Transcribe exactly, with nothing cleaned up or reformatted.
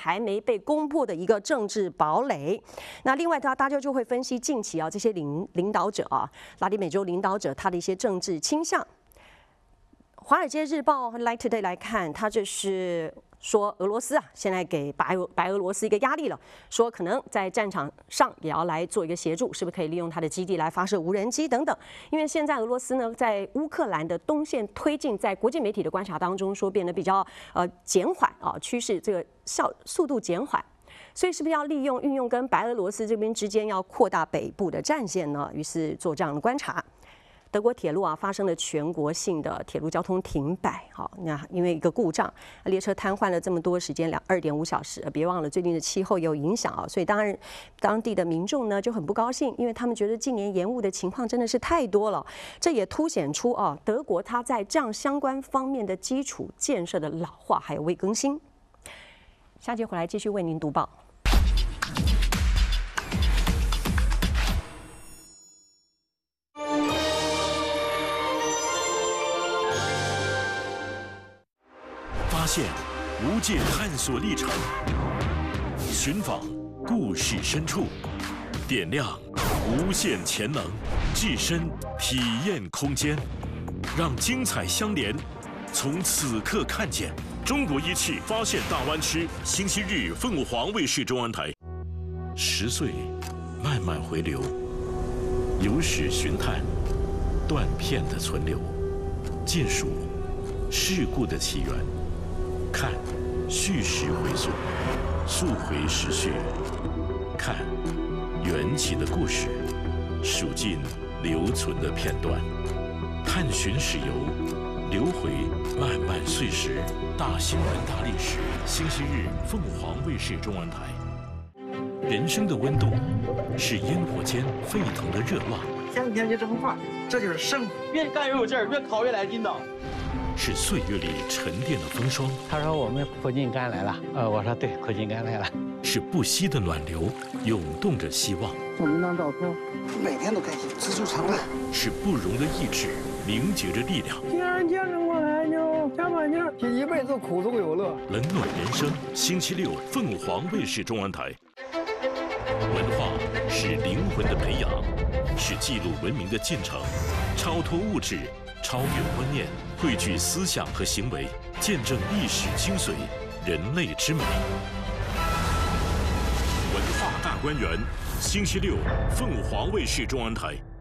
还没被攻破的一个政治堡垒。那另外，大大家就会分析近期啊这些领领导者啊，拉丁美洲领导者他的一些政治倾向。《华尔街日报》和《Light Today》来看，他这是。 说俄罗斯啊，现在给白俄白俄罗斯一个压力了，说可能在战场上也要来做一个协助，是不是可以利用它的基地来发射无人机等等？因为现在俄罗斯呢，在乌克兰的东线推进，在国际媒体的观察当中说变得比较呃减缓啊，趋势这个效速度减缓。 所以是不是要利用运用跟白俄罗斯这边之间要扩大北部的战线呢？于是做这样的观察。 德国铁路啊发生了全国性的铁路交通停摆，好，那因为一个故障，列车瘫痪了这么多时间，两二点五小时。别忘了最近的气候也有影响啊，所以当然当地的民众呢就很不高兴，因为他们觉得近年延误的情况真的是太多了。这也凸显出啊，德国它在这样相关方面的基础建设的老化还有未更新。下节回来继续为您读报。 发现无界探索历程，寻访故事深处，点亮无限潜能，置身体验空间，让精彩相连。从此刻看见中国仪器发现大湾区，星期日凤凰卫视中文台。十岁慢慢回流，有史寻探，断片的存留，尽数事故的起源。 看，叙事回溯，溯回时序；看，缘起的故事，数尽留存的片段；探寻史游，流回漫漫岁时。大新闻大历史，星期日凤凰卫视中文台。人生的温度，是烟火间沸腾的热浪。 天天就这么画，这就是生活。越干越有劲儿，越考越来劲道。 是岁月里沉淀的风霜。 他说我们苦尽甘来了，呃，我说对，苦尽甘来了。 是不息的暖流，涌动着希望。 我们那照片，每天都开心，知足常乐。 是不容的意志，凝结着力量。 既然见着我来就加把劲儿，这一辈子苦中有乐。 冷暖人生，星期六凤凰卫视中文台。文化是灵魂的培养，是记录文明的进程，超脱物质。 超越观念，汇聚思想和行为，见证历史精髓，人类之美。文化大观园，星期六，凤凰卫视中文台。